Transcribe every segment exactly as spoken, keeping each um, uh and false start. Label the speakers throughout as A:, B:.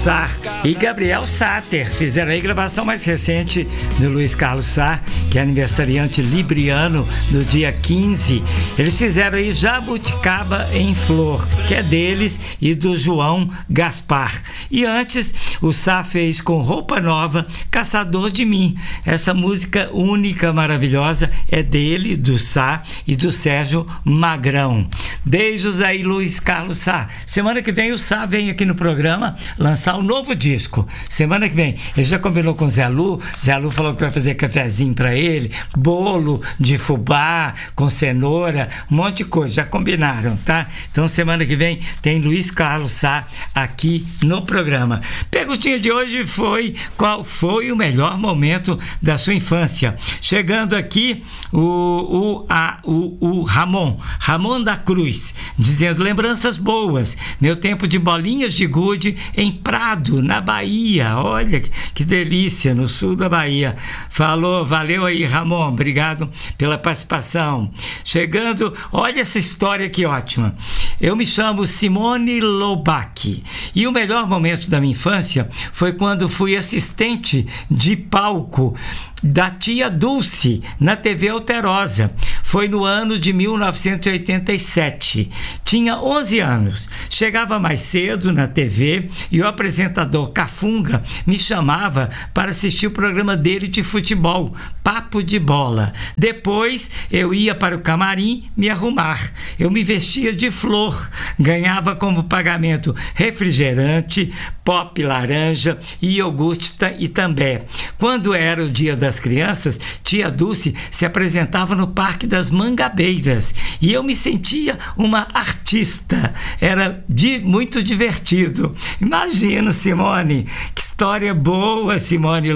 A: Sá e Gabriel Sater fizeram a gravação mais recente do Luiz Carlos Sá, que é aniversariante libriano, no dia quinze. Eles fizeram aí Jabuticaba em Flor, que é deles e do João Gaspar. E antes, o Sá fez com Roupa Nova, Caçador de Mim. Essa música única, maravilhosa, é dele, do Sá e do Sérgio Magrão. Beijos aí, Luiz Carlos Sá. Semana que vem o Sá vem aqui no programa lançar um novo disco. Semana que vem. Ele já combinou com o Zé Lu. Zé Lu falou que vai fazer cafezinho pra ele, bolo de fubá com cenoura, um monte de coisa. Já combinaram, tá? Então semana que vem tem Luiz Carlos Sá aqui no programa. Perguntinha de hoje foi: qual foi o melhor momento da sua infância? Chegando aqui o, o, a, o, o Ramon, Ramon da Cruz, dizendo: lembranças boas, meu tempo de bolinhas de gude em Prado, na Bahia. Olha que delícia, no sul da Bahia. Falou, valeu aí, Ramon, obrigado pela participação. Chegando, olha essa história que ótima. Eu me chamo Simone Lobac e o melhor momento da minha infância foi quando fui assistente de palco da tia Dulce na T V Alterosa. Foi no ano de mil novecentos e oitenta e sete. Tinha onze anos. Chegava mais cedo na T V e o apresentador Cafunga me chamava para assistir o programa dele de futebol, Papo de Bola. Depois eu ia para o camarim me arrumar. Eu me vestia de flor, ganhava como pagamento refrigerante, pop laranja e iogurte Itambé. Quando era o dia das crianças, tia Dulce se apresentava no Parque das Mangabeiras e eu me sentia uma artista. Era de, muito divertido. Imagina, Simone, que história boa, Simone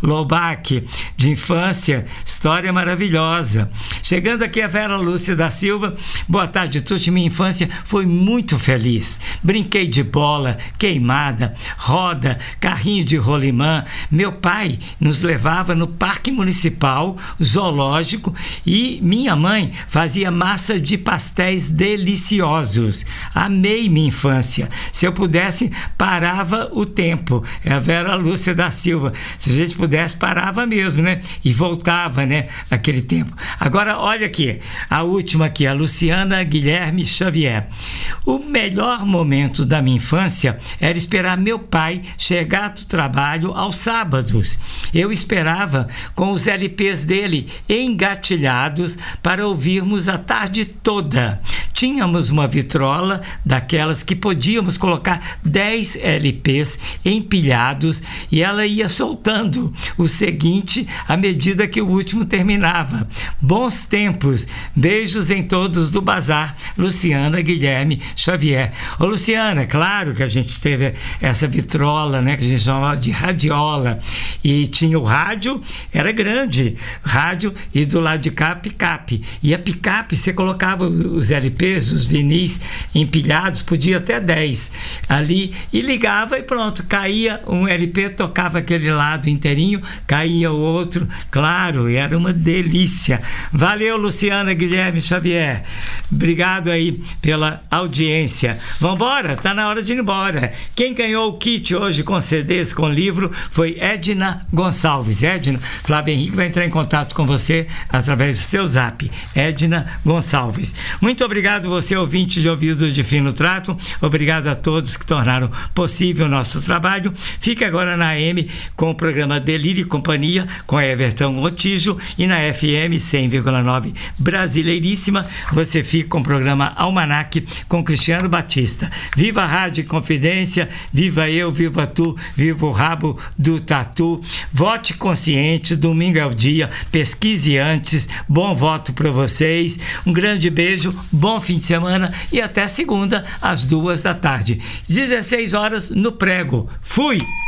A: Lobac, de infância, história maravilhosa. Chegando aqui a Vera Lúcia da Silva: boa tarde, Tuti. Minha infância foi muito feliz. Brinquei de bola, queimada, roda, carrinho de rolimã. Meu pai nos levava no Parque Municipal, Zoológico, e minha mãe fazia massa de pastéis deliciosos. Amei minha infância. Se eu pudesse, parava o tempo. É a Vera Lúcia da Silva. Se a gente pudesse, parava mesmo, né? E voltava, né? Aquele tempo. Agora, olha aqui, a última aqui, a Luciana Guilherme Xavier. O melhor momento da minha infância era esperar meu pai chegar do trabalho aos sábados. Eu esperava com os L Ps dele engatilhados para ouvirmos a tarde toda. Tínhamos uma vitrola daquelas que podíamos colocar dez L Ps empilhados e ela ia soltando o seguinte à medida que o último terminava. Bons tempos. Beijos em todos do Bazar. Luciana Guilherme Xavier. Ô Luciana, claro que a gente teve essa vitrola, né, que a gente chamava de radiola, e tinha o rádio, era grande, rádio, e do lado de cá picape. E a picape, você colocava os L Ps, os vinis empilhados, podia até dez ali, e ligava e pronto, caía um L P, tocava aquele lado inteirinho, caía o outro, claro, e era uma delícia. Valeu, Luciana Guilherme Xavier, obrigado aí pela audiência. Vambora, tá na hora de ir embora. Quem ganhou o kit hoje com C Ds, com livro, foi Edna Gonçalves. Edna, Flávio Henrique vai entrar em contato com você através do seu zap. Edna Gonçalves. Muito obrigado você, ouvinte de Ouvido de Fino Trato. Obrigado a todos que tornaram possível o nosso trabalho. Fique agora na A M com o programa Delírio e Companhia, com Everton Otijo, e na F M cem vírgula nove Brasileiríssima, você fica com o programa Almanac com Cristiano Batista. Viva a Rádio Confidência, viva eu, viva tu, viva o rabo do tatu. Vote consciente, domingo é o dia, pesquise antes. Bom voto para vocês, um grande beijo, bom fim de semana e até segunda às duas da tarde, dezesseis horas no Prego. Fui!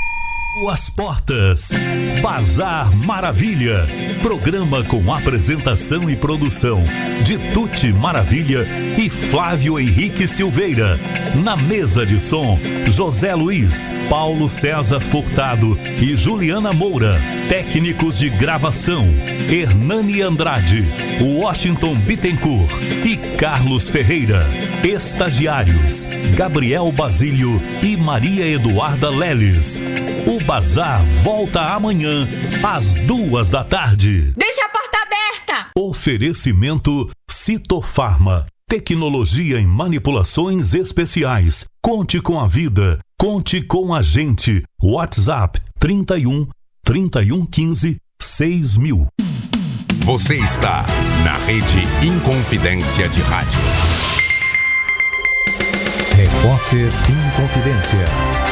B: As portas. Bazar Maravilha. Programa com apresentação e produção de Tuti Maravilha e Flávio Henrique Silveira. Na mesa de som, José Luiz, Paulo César Furtado e Juliana Moura. Técnicos de gravação, Hernani Andrade, Washington Bittencourt e Carlos Ferreira. Estagiários, Gabriel Basílio e Maria Eduarda Leles. O Bazar volta amanhã, às duas da tarde.
C: Deixa a porta aberta!
B: Oferecimento Citofarma. Tecnologia em manipulações especiais. Conte com a vida. Conte com a gente. WhatsApp trinta e um, trinta e um, quinze, seis mil.
D: Você está na Rede Inconfidência de Rádio.
E: Repórter Inconfidência.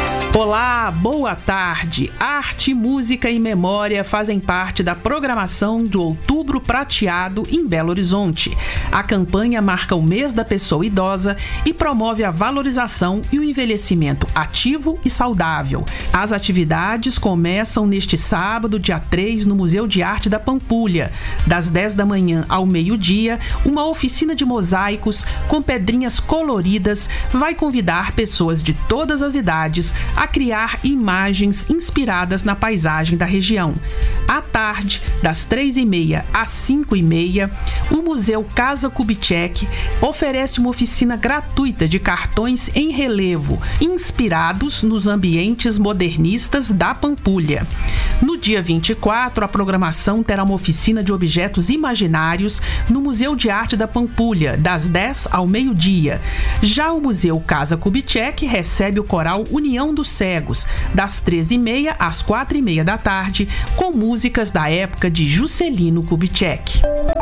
F: Olá, boa tarde. Arte, música e memória fazem parte da programação do Outubro Prateado em Belo Horizonte. A campanha marca o mês da pessoa idosa e promove a valorização e o envelhecimento ativo e saudável. As atividades começam neste sábado, dia três, no Museu de Arte da Pampulha. Das dez da manhã ao meio-dia, uma oficina de mosaicos com pedrinhas coloridas vai convidar pessoas de todas as idades a criar imagens inspiradas na paisagem da região. À tarde, das três e meia às cinco e meia, o Museu Casa Kubitschek oferece uma oficina gratuita de cartões em relevo, inspirados nos ambientes modernistas da Pampulha. No dia vinte e quatro, a programação terá uma oficina de objetos imaginários no Museu de Arte da Pampulha, das dez ao meio-dia. Já o Museu Casa Kubitschek recebe o coral União dos Cegos, das treze e meia às quatro e meia da tarde, com músicas da época de Juscelino Kubitschek.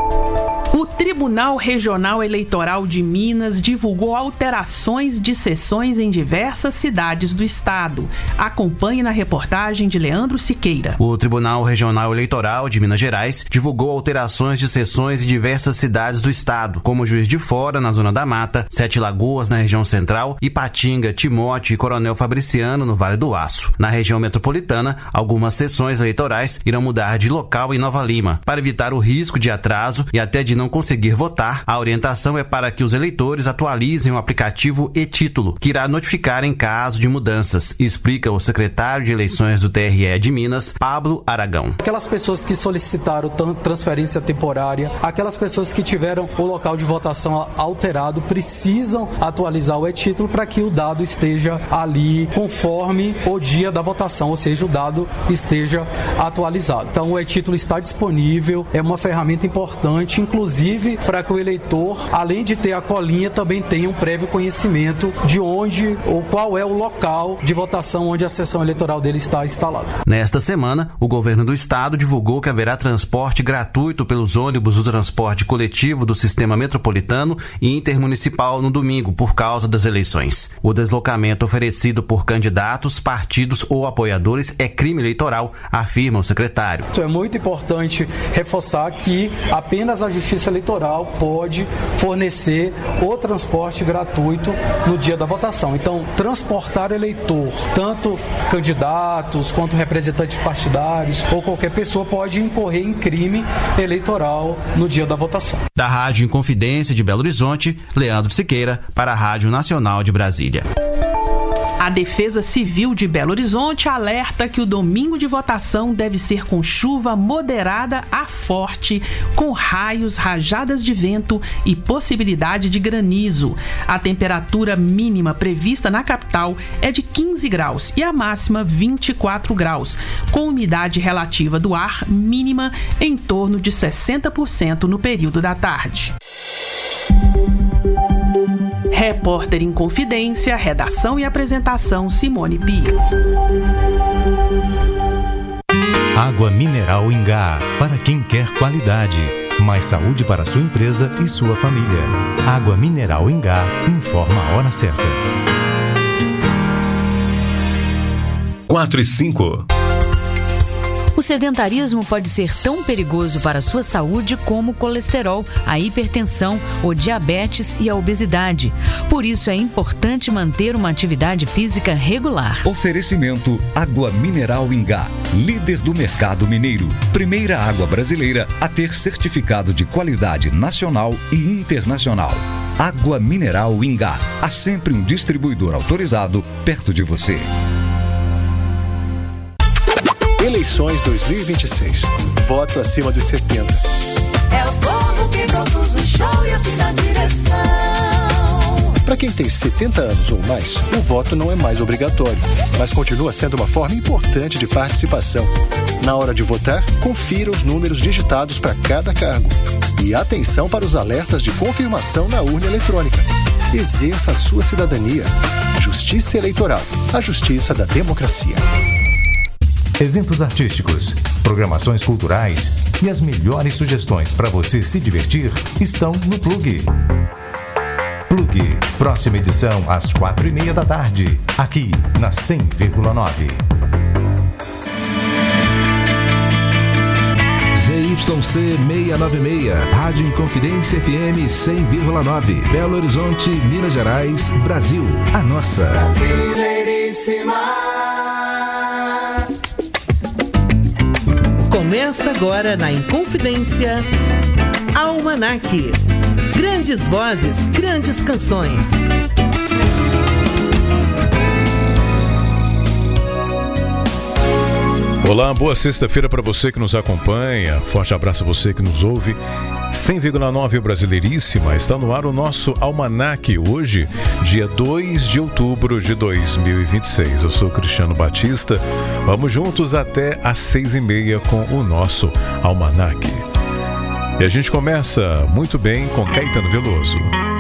F: O Tribunal Regional Eleitoral de Minas divulgou alterações de sessões em diversas cidades do estado. Acompanhe na reportagem de Leandro Siqueira.
G: O Tribunal Regional Eleitoral de Minas Gerais divulgou alterações de sessões em diversas cidades do estado, como Juiz de Fora, na Zona da Mata, Sete Lagoas, na região central, Ipatinga, Timóteo e Coronel Fabriciano, no Vale do Aço. Na região metropolitana, algumas sessões eleitorais irão mudar de local em Nova Lima. Para evitar o risco de atraso e até de não conseguir votar, a orientação é para que os eleitores atualizem o aplicativo e-Título, que irá notificar em caso de mudanças, explica o secretário de eleições do T R E de Minas, Pablo Aragão.
H: Aquelas pessoas que solicitaram transferência temporária, aquelas pessoas que tiveram o local de votação alterado, precisam atualizar o e-Título para que o dado esteja ali conforme o dia da votação, ou seja, o dado esteja atualizado. Então o e-Título está disponível, é uma ferramenta importante, inclusive para que o eleitor, além de ter a colinha, também tenha um prévio conhecimento de onde ou qual é o local de votação onde a sessão eleitoral dele está instalada.
G: Nesta semana, o governo do estado divulgou que haverá transporte gratuito pelos ônibus do transporte coletivo do sistema metropolitano e intermunicipal no domingo, por causa das eleições. O deslocamento oferecido por candidatos, partidos ou apoiadores é crime eleitoral, afirma o secretário.
H: É muito importante reforçar que apenas a Justiça Eleitoral pode fornecer o transporte gratuito no dia da votação. Então, transportar eleitor, tanto candidatos quanto representantes partidários ou qualquer pessoa, pode incorrer em crime eleitoral no dia da votação.
G: Da Rádio Inconfidência de Belo Horizonte, Leandro Siqueira, para a Rádio Nacional de Brasília.
F: A Defesa Civil de Belo Horizonte alerta que o domingo de votação deve ser com chuva moderada a forte, com raios, rajadas de vento e possibilidade de granizo. A temperatura mínima prevista na capital é de quinze graus e a máxima vinte e quatro graus, com umidade relativa do ar mínima em torno de sessenta por cento no período da tarde. Repórter Inconfidência, redação e apresentação Simone Pia.
E: Água mineral Ingá, para quem quer qualidade. Mais saúde para sua empresa e sua família. Água mineral Ingá, informa a hora certa.
D: quatro e cinco.
C: O sedentarismo pode ser tão perigoso para a sua saúde como o colesterol, a hipertensão, o diabetes e a obesidade. Por isso é importante manter uma atividade física regular.
I: Oferecimento Água Mineral Ingá, líder do mercado mineiro. Primeira água brasileira a ter certificado de qualidade nacional e internacional. Água Mineral Ingá. Há sempre um distribuidor autorizado perto de você.
J: Eleições dois mil e vinte e seis. Voto acima dos setenta.
K: É o povo que produz o show e assim dá direção.
J: Para quem tem setenta anos ou mais, o voto não é mais obrigatório, mas continua sendo uma forma importante de participação. Na hora de votar, confira os números digitados para cada cargo. E atenção para os alertas de confirmação na urna eletrônica. Exerça a sua cidadania. Justiça Eleitoral, a justiça da democracia.
E: Eventos artísticos, programações culturais e as melhores sugestões para você se divertir estão no Plug. Plug, próxima edição às quatro e meia da tarde, aqui na cem vírgula nove.
L: Z Y C seiscentos e noventa e seis, Rádio Inconfidência F M cem vírgula nove, Belo Horizonte, Minas Gerais, Brasil, a nossa.
K: Brasileiríssima.
M: Começa agora na Inconfidência, Almanac. Grandes vozes, grandes canções.
N: Olá, boa sexta-feira para você que nos acompanha. Forte abraço a você que nos ouve. cem vírgula nove Brasileiríssima, está no ar o nosso Almanac, hoje, dia dois de outubro de dois mil e vinte e seis. Eu sou Cristiano Batista, vamos juntos até às seis e meia com o nosso Almanac. E a gente começa muito bem com Caetano Veloso.